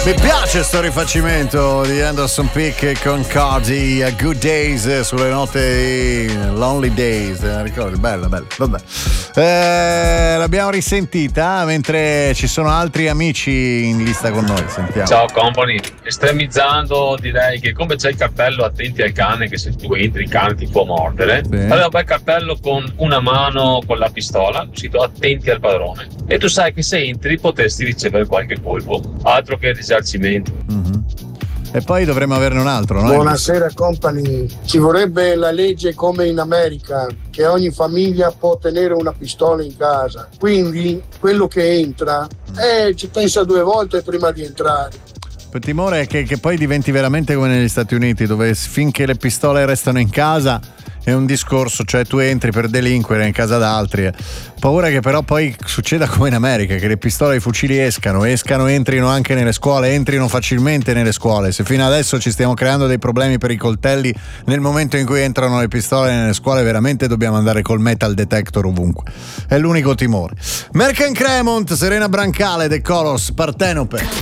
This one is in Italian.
Mi piace sto rifacimento di Anderson Peak con Cardi, a Good Days sulle note Lonely Days, ricordi? Bella, vabbè. L'abbiamo risentita mentre ci sono altri amici in lista con noi, sentiamo. Ciao company, estremizzando direi che come c'è il cartello attenti al cane, che se tu entri il cane ti può mordere, Sì. allora bel cartello con una mano con la pistola, scritto attenti al padrone, e tu sai che se entri potresti ricevere qualche colpo, altro che risarcimento. E poi dovremmo averne un altro, no? Buonasera company, ci vorrebbe la legge come in America, che ogni famiglia può tenere una pistola in casa, quindi quello che entra ci pensa 2 volte prima di entrare. Il timore è che poi diventi veramente come negli Stati Uniti, dove finché le pistole restano in casa è un discorso, cioè tu entri per delinquere in casa d'altri. Paura che però poi succeda come in America, che le pistole e i fucili escano, entrino anche nelle scuole, entrino facilmente nelle scuole. Se fino adesso ci stiamo creando dei problemi per i coltelli, nel momento in cui entrano le pistole nelle scuole veramente dobbiamo andare col metal detector ovunque. È l'unico timore. Merck & Cremont, Serena Brancale, The Colors, Partenope.